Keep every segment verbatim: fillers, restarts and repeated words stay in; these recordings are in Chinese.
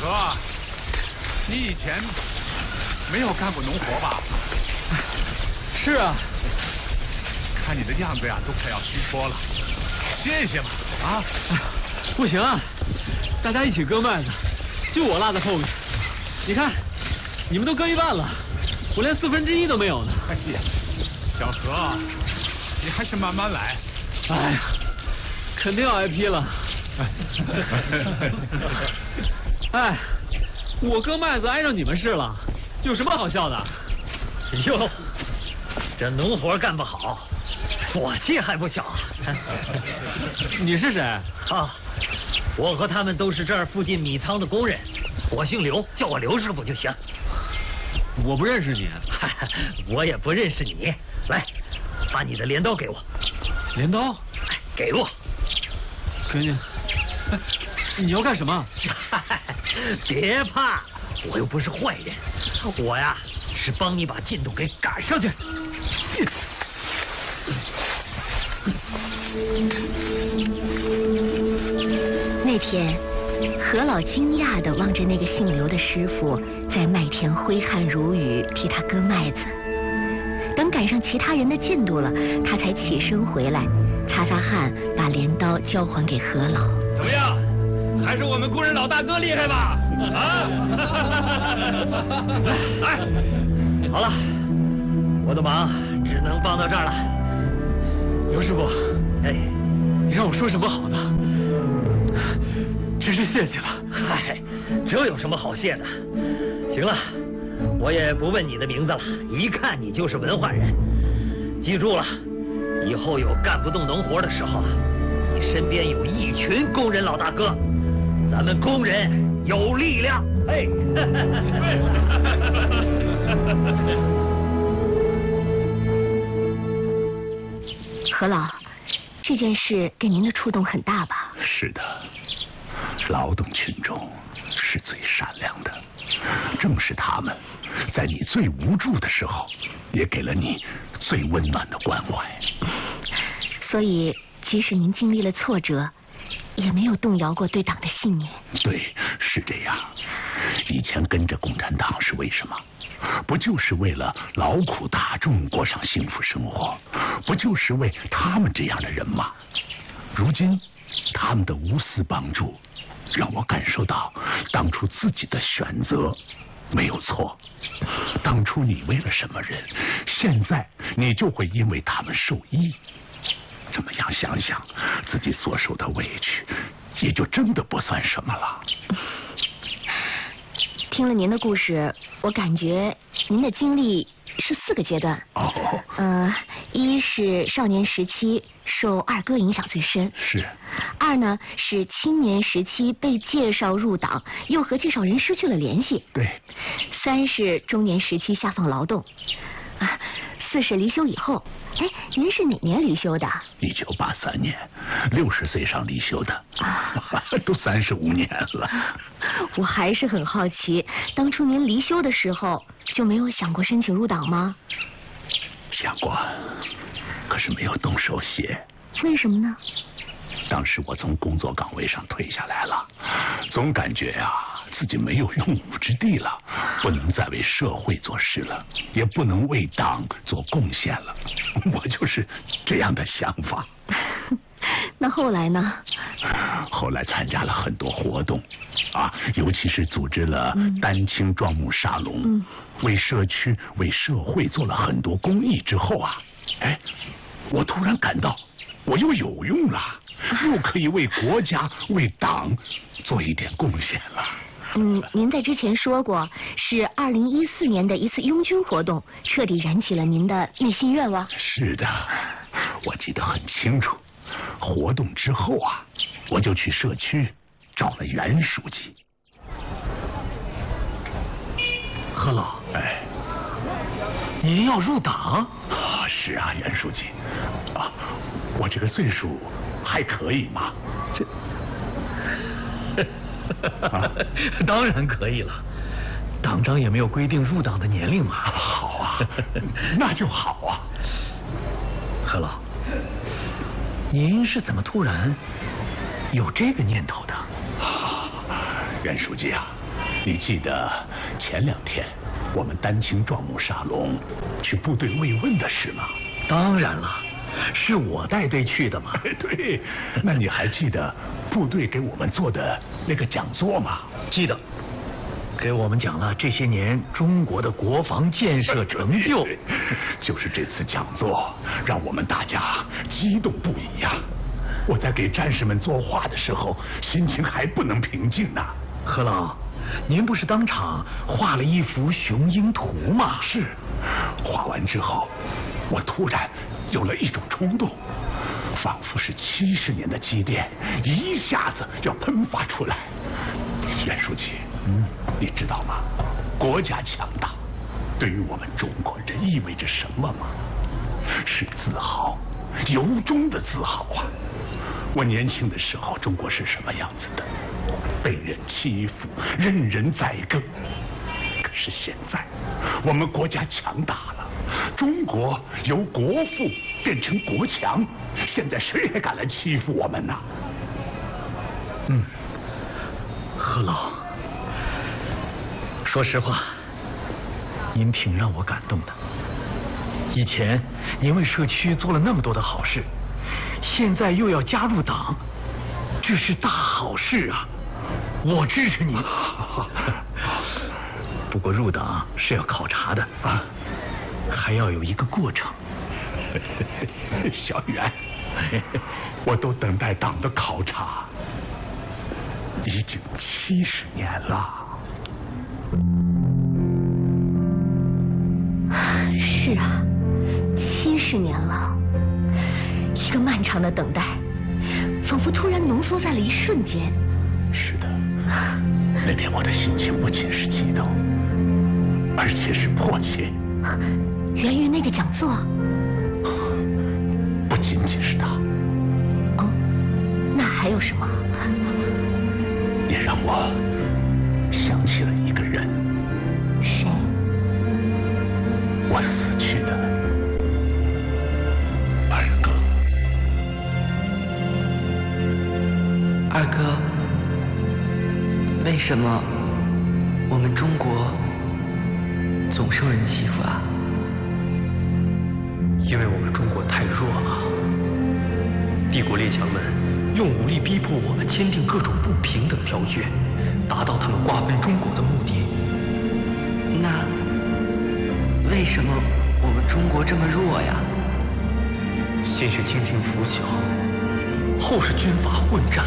何，你以前没有干过农活吧？ 是啊。 看你的样子呀，都快要虚脱了，歇一歇吧。啊， 不行啊，大家一起割麦子，就我落在后面。你看，你们都割一半了，我连四分之一都没有呢。 哎呀，小何，你还是慢慢来。 哎呀，肯定要挨批了。哎，我割麦子挨上你们试了，有什么好笑的？ 哟，这农活干不好，火气还不小啊！ 你是谁？ 啊，我和他们都是这儿附近米仓的工人，我姓刘，叫我刘师傅就行。 我不认识你， 我也不认识你。来，把你的镰刀给我。 镰刀？ 给我。 给你。你要干什么？ 别怕，我又不是坏人，我呀是帮你把进度给赶上去。 那天，何老惊讶地望着那个姓刘的师傅在麦田挥汗如雨替他割麦子。等赶上其他人的进度了，他才起身回来，擦擦汗，把镰刀交还给何老。 怎么样？还是我们工人老大哥厉害吧？啊！ 来，好了，我的忙只能帮到这儿了。 刘师傅， 哎， 你让我说什么好呢？真是谢谢了。 嗨，这有什么好谢的？行了，我也不问你的名字了，一看你就是文化人。记住了，以后有干不动农活的时候啊，你身边有一群工人老大哥，咱们工人有力量。哎， 何老，这件事对您的触动很大吧？ 是的，劳动群众是最善良的，正是他们在你最无助的时候，也给了你最温暖的关怀。 所以，即使您经历了挫折，也没有动摇过对党的信念。 对，是这样。以前跟着共产党是为什么？不就是为了劳苦大众过上幸福生活？不就是为他们这样的人吗？如今，他们的无私帮助，让我感受到当初自己的选择没有错。当初你为了什么人，现在你就会因为他们受益。这么样想想，自己所受的委屈，也就真的不算什么了。 听了您的故事，我感觉您的经历是四个阶段。 哦。 呃，一是少年时期受二哥影响最深。 是。 二呢是青年时期被介绍入党，又和介绍人失去了联系。 对。 三是中年时期下放劳动。啊，四是离休以后。哎，您是哪年离休的？ 一九八三年，六十岁上离休的，啊，都三十五年了。 我还是很好奇，当初您离休的时候就没有想过申请入党吗？ 想过，可是没有动手写。 为什么呢？ 当时我从工作岗位上退下来了，总感觉呀、啊，自己没有用武之地了，不能再为社会做事了，也不能为党做贡献了。我就是这样的想法。 那后来呢？ 后来参加了很多活动，啊，尤其是组织了丹青壮木沙龙，嗯、为社区、为社会做了很多公益之后啊，哎，我突然感到我又有用了。又可以为国家、为党做一点贡献了。 嗯，您在之前说过，是二零一四年的一次拥军活动，彻底燃起了您的内心愿望。 是的，我记得很清楚。活动之后啊，我就去社区找了袁书记。 何老， 哎， 您要入党？ 啊，是啊，袁书记。啊，我这个岁数还可以吗？ 这，啊、当然可以了。党章也没有规定入党的年龄嘛。 好啊，那就好啊。 何老，您是怎么突然有这个念头的？ 袁书记啊， 你记得前两天我们丹青壮木沙龙去部队慰问的事吗？ 当然了，是我带队去的嘛。 对，那你还记得部队给我们做的那个讲座吗？ 记得，给我们讲了这些年中国的国防建设成就。 就是这次讲座让我们大家激动不已呀！我在给战士们作画的时候，心情还不能平静呢。 何老，您不是当场画了一幅雄鹰图吗？ 是，画完之后，我突然有了一种冲动，仿佛是七十年的积淀一下子要喷发出来。袁书记，嗯，你知道吗？国家强大对于我们中国人意味着什么吗？是自豪，由衷的自豪啊！我年轻的时候，中国是什么样子的？被人欺负，任人宰割。可是现在，我们国家强大了，中国由国富变成国强，现在谁还敢来欺负我们呢？ 嗯，何老，说实话，您挺让我感动的。以前您为社区做了那么多的好事，现在又要加入党，这是大好事啊！我支持你。不过入党是要考察的啊，还要有一个过程。 小袁，我都等待党的考察已经七十年了。 是啊，七十年了，一个漫长的等待，仿佛突然浓缩在了一瞬间。 是的，那天我的心情不仅是激动，而且是迫切。 源于那个讲座？ 不仅仅是他。 哦，那还有什么？ 也让我想起了一个人。 谁？ 我死去的二哥。 二哥，为什么我们中国总受人欺负啊？ 因为我们中国太弱了，帝国列强们用武力逼迫我们签订各种不平等条约，达到他们瓜分中国的目的。 那为什么我们中国这么弱呀？ 先是清廷腐朽，后是军阀混战，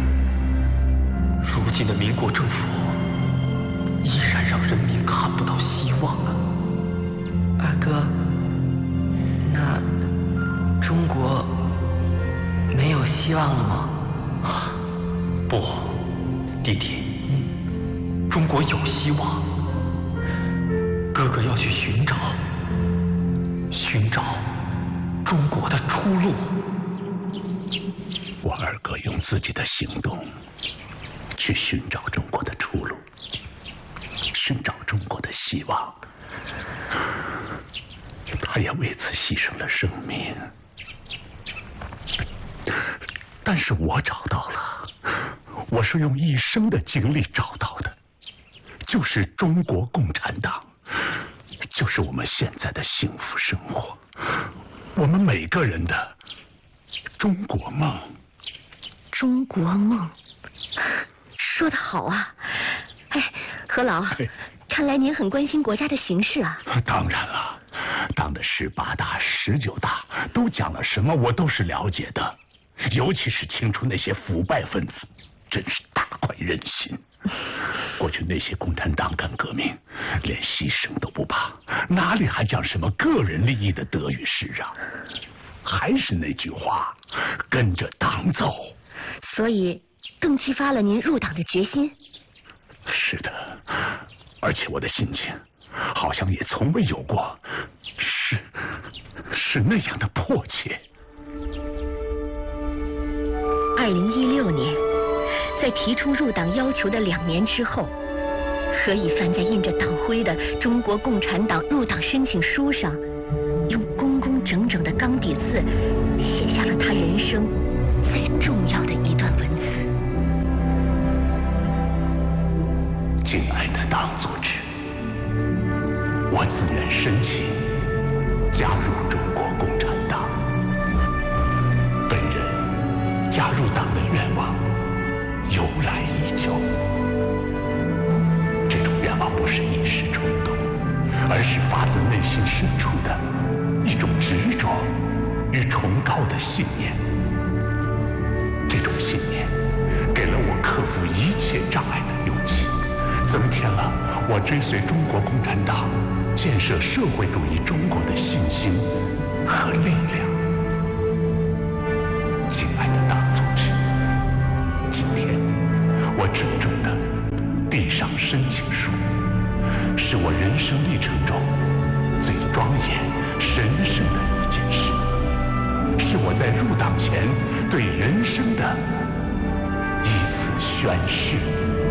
如今的民国政府依然让人民看不到希望啊！ 二哥，那中国没有希望了吗？ 不，弟弟，中国有希望。哥哥要去寻找，寻找中国的出路。 我二哥用自己的行动去寻找中国的出路，寻找中国的希望。他也为此牺牲了生命，但是我找到了，我是用一生的经历找到的，就是中国共产党，就是我们现在的幸福生活，我们每个人的中国梦。 中国梦，说得好啊！哎，何老，看来您很关心国家的形势啊。 当然了，党的十八大、十九大都讲了什么，我都是了解的。尤其是清除那些腐败分子，真是大快人心。过去那些共产党干革命，连牺牲都不怕，哪里还讲什么个人利益的得与失啊？还是那句话，跟着党走。 所以更激发了您入党的决心。 是的，而且我的心情好像也从未有过是是那样的迫切。 二零一六年，在提出入党要求的两年之后，何以帆在印着党徽的《中国共产党入党申请书》上，用工工整整的钢笔字写下了他人生最重要的一段文字。 敬爱的党组织，我自愿申请加入中国共产党。本人加入党的愿望由来已久，这种愿望不是一时冲动，而是发自内心深处的一种执着与崇高的信念。这种信念给了我克服一切障碍的勇气，增添了我追随中国共产党建设社会主义中国的信心和力量。亲爱的党组织，今天我郑重地递上申请书，是我人生历程中最庄严神圣的一件事，是我在入党前对人生的一次宣誓。